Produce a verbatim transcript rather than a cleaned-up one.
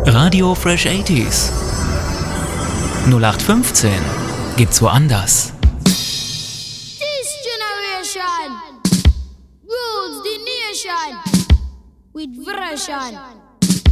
Radio Fresh achtziger. null acht fünfzehn gibt's woanders. This generation rules the nation with version.